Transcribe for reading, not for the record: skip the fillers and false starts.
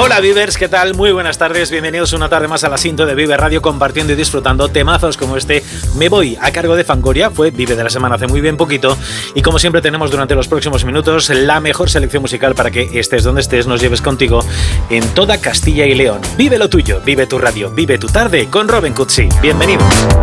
Hola Vivers, ¿qué tal? Muy buenas tardes, bienvenidos una tarde más a la Sinto de Vive Radio, compartiendo y disfrutando temazos como este Me Voy, a cargo de Fangoria. Fue Vive de la semana hace muy bien poquito, y como siempre tenemos durante los próximos minutos la mejor selección musical para que estés donde estés, nos lleves contigo en toda Castilla y León. Vive lo tuyo, vive tu radio, vive tu tarde con Robin Cutsi. Bienvenidos.